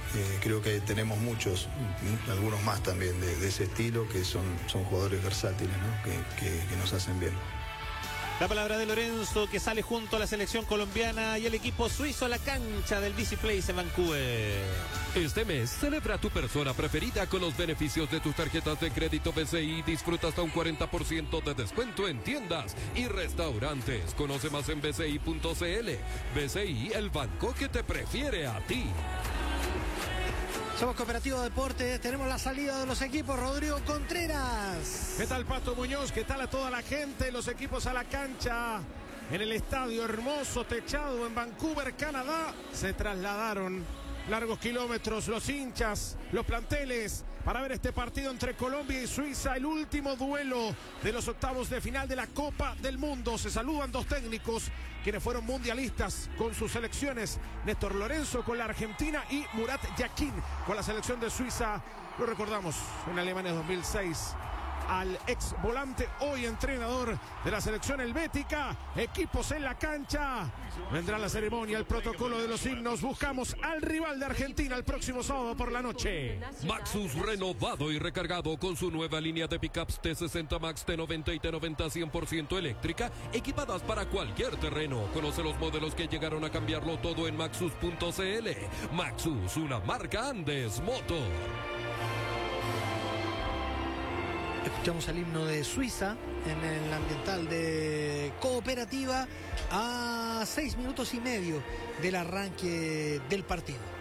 Creo que tenemos muchos, algunos más también de ese estilo, que son jugadores versátiles, ¿no? que nos hacen bien. La palabra de Lorenzo, que sale junto a la selección colombiana y el equipo suizo a la cancha del BC Place en Vancouver. Este mes, celebra a tu persona preferida con los beneficios de tus tarjetas de crédito BCI. Disfruta hasta un 40% de descuento en tiendas y restaurantes. Conoce más en bci.cl. BCI, el banco que te prefiere a ti. Somos Cooperativo Deportes, tenemos la salida de los equipos. Rodrigo Contreras. ¿Qué tal, Pato Muñoz? ¿Qué tal a toda la gente? Los equipos a la cancha en el estadio hermoso techado en Vancouver, Canadá. Se trasladaron largos kilómetros los hinchas, los planteles, para ver este partido entre Colombia y Suiza, el último duelo de los octavos de final de la Copa del Mundo. Se saludan dos técnicos quienes fueron mundialistas con sus selecciones: Néstor Lorenzo con la Argentina y Murat Yakin con la selección de Suiza. Lo recordamos, en Alemania 2006, al ex volante, hoy entrenador de la selección helvética. Equipos en la cancha. Vendrá la ceremonia, el protocolo de los himnos. Buscamos al rival de Argentina el próximo sábado por la noche. Maxus renovado y recargado con su nueva línea de pickups T60 Max, T90 y T90 100% eléctrica, equipadas para cualquier terreno. Conoce los modelos que llegaron a cambiarlo todo en Maxus.cl. Maxus, una marca Andes Motor. Escuchamos el himno de Suiza en el ambiental de Cooperativa a 6 minutos y medio del arranque del partido.